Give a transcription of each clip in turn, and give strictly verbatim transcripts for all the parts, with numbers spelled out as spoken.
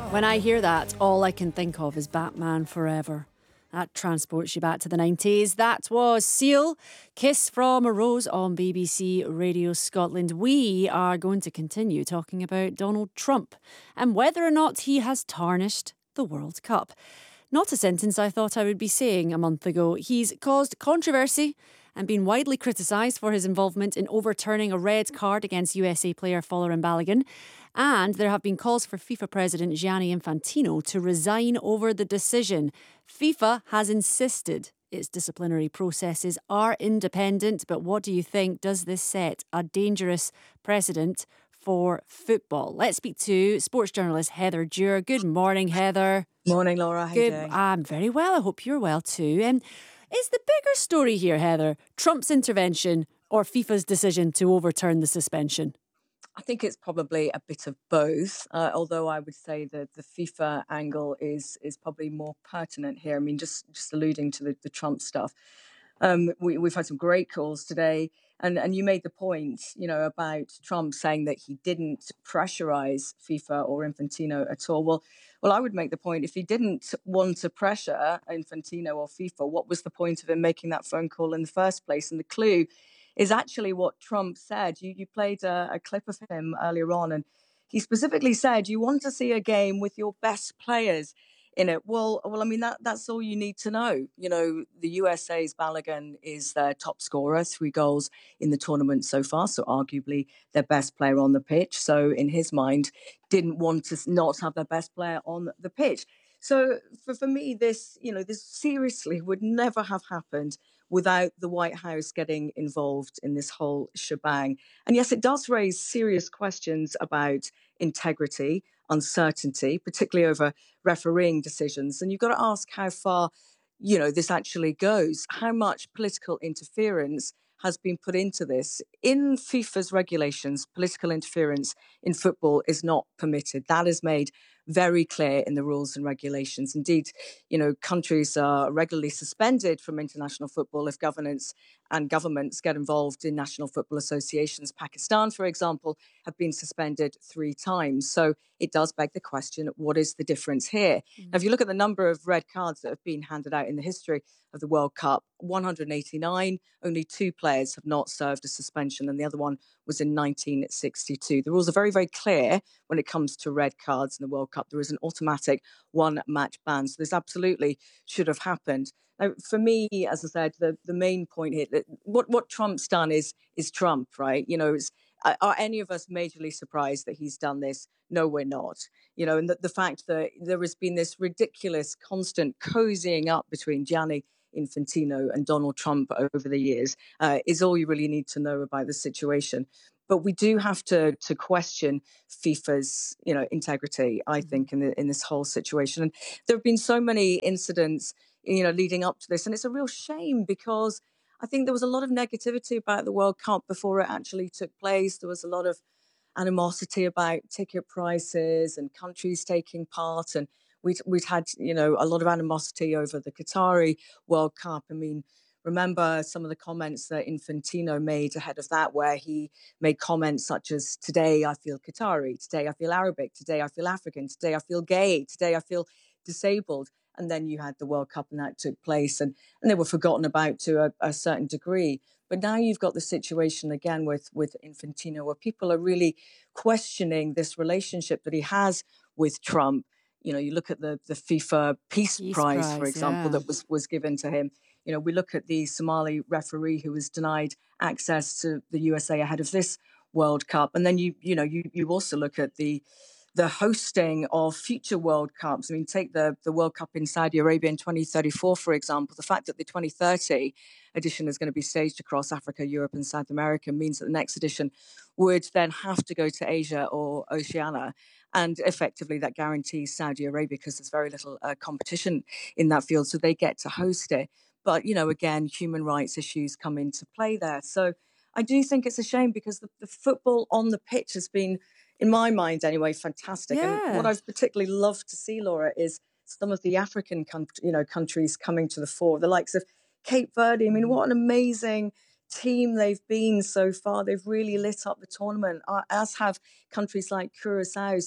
When I hear that, all I can think of is Batman Forever. That transports you back to the nineties. That was Seal, Kiss from a Rose on B B C Radio Scotland. We are going to continue talking about Donald Trump and whether or not he has tarnished the World Cup. Not a sentence I thought I would be saying a month ago. He's caused controversy and been widely criticised for his involvement in overturning a red card against U S A player Folarin Balogun. And there have been calls for FIFA President Gianni Infantino to resign over the decision. FIFA has insisted its disciplinary processes are independent, but what do you think? Does this set a dangerous precedent for football? Let's speak to sports journalist Heather Dewar. Good morning, Heather. Morning, Laura. How Good. you doing? I'm very well. I hope you're well too. And is the bigger story here, Heather, Trump's intervention or FIFA's decision to overturn the suspension? I think it's probably a bit of both, uh, although I would say that the FIFA angle is is probably more pertinent here. I mean, just, just alluding to the, the Trump stuff. Um, we, we've had some great calls today, and, and you made the point, you know, about Trump saying that he didn't pressurize FIFA or Infantino at all. Well, well, I would make the point, if he didn't want to pressure Infantino or FIFA, what was the point of him making that phone call in the first place? And the clue is actually what Trump said. You, you played a, a clip of him earlier on, and he specifically said, you want to see a game with your best players in it. Well, well, I mean, that that's all you need to know. You know, the U S A's Balogun is their top scorer, three goals in the tournament so far, so arguably their best player on the pitch. So in his mind, didn't want to not have their best player on the pitch. So for, for me, this, you know, this seriously would never have happened without the White House getting involved in this whole shebang. And yes, it does raise serious questions about integrity, uncertainty, particularly over refereeing decisions. And you've got to ask how far, you know, this actually goes. How much political interference has been put into this? In FIFA's regulations, political interference in football is not permitted. That is made very clear in the rules and regulations. Indeed, you know, countries are regularly suspended from international football if governance and governments get involved in national football associations. Pakistan, for example, have been suspended three times. So it does beg the question, what is the difference here? Mm-hmm. Now, if you look at the number of red cards that have been handed out in the history of the World Cup, one hundred eighty-nine, only two players have not served a suspension, and the other one was in nineteen sixty-two. The rules are very, very clear when it comes to red cards in the World Cup. There is an automatic one-match ban, so this absolutely should have happened. Now, for me, as I said, the, the main point here, that what, what Trump's done is is Trump, right? You know, it's, are any of us majorly surprised that he's done this? No, we're not. You know, and the, the fact that there has been this ridiculous constant cozying up between Gianni Infantino and Donald Trump over the years uh, is all you really need to know about the situation. But we do have to to question FIFA's, you know, integrity, I think, in the, in this whole situation. And there have been so many incidents, you know, leading up to this, and it's a real shame because I think there was a lot of negativity about the World Cup before it actually took place. There was a lot of animosity about ticket prices and countries taking part, and we'd we'd had, you know, a lot of animosity over the Qatari World Cup. I mean, remember some of the comments that Infantino made ahead of that, where he made comments such as, today I feel Qatari, today I feel Arabic, today I feel African, today I feel gay, today I feel disabled. And then you had the World Cup and that took place, and, and they were forgotten about to a, a certain degree. But now you've got the situation again with, with Infantino, where people are really questioning this relationship that he has with Trump. You know, you look at the, the FIFA Peace, Peace Prize, Prize, for example, yeah. that was, was given to him. You know, we look at the Somali referee who was denied access to the U S A ahead of this World Cup. And then, you you know, you, you also look at the the hosting of future World Cups. I mean, take the, the World Cup in Saudi Arabia in twenty thirty-four, for example. The fact that the twenty thirty edition is going to be staged across Africa, Europe and South America means that the next edition would then have to go to Asia or Oceania. And effectively that guarantees Saudi Arabia, because there's very little uh, competition in that field, so they get to host it. But, you know, again, human rights issues come into play there. So I do think it's a shame because the, the football on the pitch has been, in my mind anyway, fantastic. Yeah. And what I've particularly loved to see, Laura, is some of the African country, you know, countries coming to the fore, the likes of Cape Verde. I mean, what an amazing team they've been so far. They've really lit up the tournament, as have countries like Curacao. So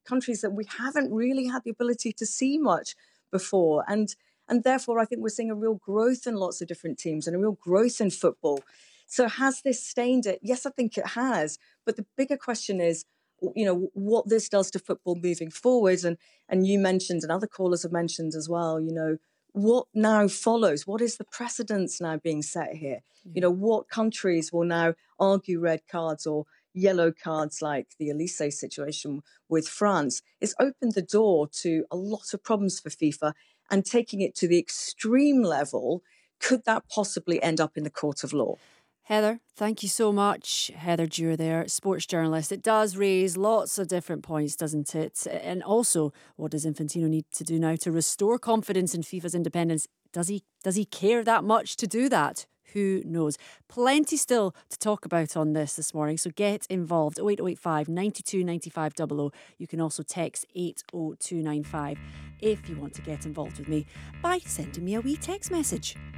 countries that we haven't really had the ability to see much before. And and therefore, I think we're seeing a real growth in lots of different teams and a real growth in football. So has this stained it? Yes, I think it has. But the bigger question is, you know, what this does to football moving forwards. And and you mentioned, and other callers have mentioned as well, you know, what now follows? What is the precedence now being set here? Yeah. You know, what countries will now argue red cards or yellow cards like the Elise situation with France? It's opened the door to a lot of problems for FIFA, and taking it to the extreme level, could that possibly end up in the court of law? Heather, thank you so much. Heather Dewar there, sports journalist. It does raise lots of different points, doesn't it? And also, what does Infantino need to do now to restore confidence in FIFA's independence? Does he, does he care that much to do that? Who knows? Plenty still to talk about on this this morning, so get involved. oh eight oh eight five, nine two, nine five double oh. You can also text eight oh two nine five if you want to get involved with me by sending me a wee text message.